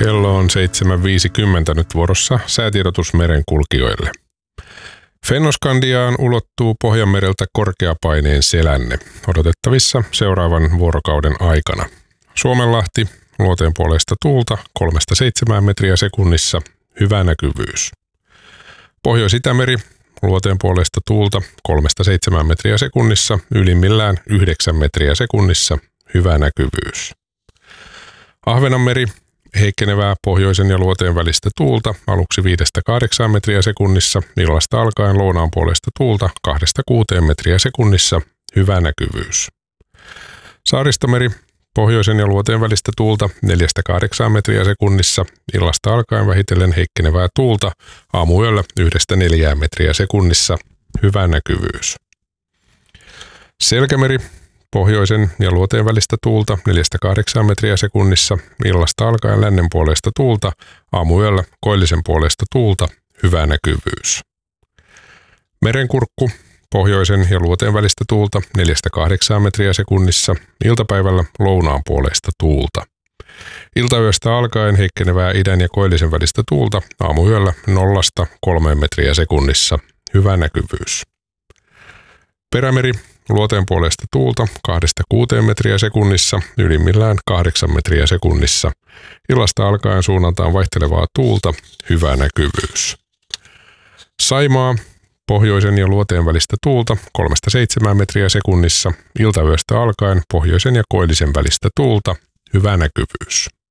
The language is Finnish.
Kello on 7.50 nyt vuorossa säätiedotus merenkulkijoille. Fennoskandiaan ulottuu Pohjanmereltä korkeapaineen selänne, odotettavissa seuraavan vuorokauden aikana. Suomenlahti, luoteen puolesta tuulta 3-7 metriä sekunnissa, hyvä näkyvyys. Pohjois-Itämeri, luoteen puolesta tuulta 3-7 metriä sekunnissa, ylimmillään 9 metriä sekunnissa, hyvä näkyvyys. Ahvenanmeri, heikkenevää pohjoisen ja luoteen välistä tuulta, aluksi 5-8 metriä sekunnissa, illasta alkaen lounaan puolesta tuulta 2-6 metriä sekunnissa, hyvä näkyvyys. Saaristomeri, pohjoisen ja luoteen välistä tuulta 4-8 metriä sekunnissa, illasta alkaen vähitellen heikkenevää tuulta, aamuyöllä 1-4 metriä sekunnissa, hyvä näkyvyys. Selkämeri, pohjoisen ja luoteen välistä tuulta 4-8 metriä sekunnissa, illasta alkaen lännen puolesta tuulta, aamuyöllä koillisen puolesta tuulta, hyvä näkyvyys. Merenkurkku, pohjoisen ja luoteen välistä tuulta 4-8 metriä sekunnissa, iltapäivällä lounaan puolesta tuulta. Iltayöstä alkaen heikkenevää idän ja koillisen välistä tuulta, aamuyöllä 0-3 metriä sekunnissa, hyvä näkyvyys. Perämeri, luoteen puolesta tuulta 2-6 metriä sekunnissa, ylimmillään 8 metriä sekunnissa. Illasta alkaen suunnaltaan vaihtelevaa tuulta, hyvä näkyvyys. Saimaa, pohjoisen ja luoteen välistä tuulta 3-7 metriä sekunnissa, iltayöstä alkaen pohjoisen ja koillisen välistä tuulta, hyvä näkyvyys.